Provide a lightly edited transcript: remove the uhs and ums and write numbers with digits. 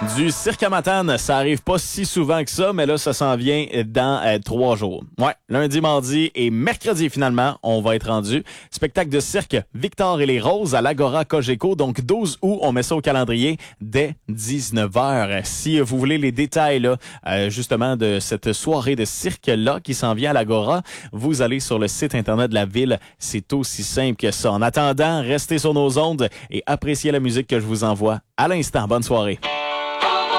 Du cirque à Matane, ça arrive pas si souvent que ça, mais là, ça s'en vient dans 3 jours. Ouais, lundi, mardi et mercredi, finalement, on va être rendu. Spectacle de cirque Victor et les Roses à l'Agora Cogeco. Donc, 12 août, on met ça au calendrier dès 19h. Si vous voulez les détails, là, justement, de cette soirée de cirque-là qui s'en vient à l'Agora, vous allez sur le site Internet de la ville. C'est aussi simple que ça. En attendant, restez sur nos ondes et appréciez la musique que je vous envoie à l'instant. Bonne soirée.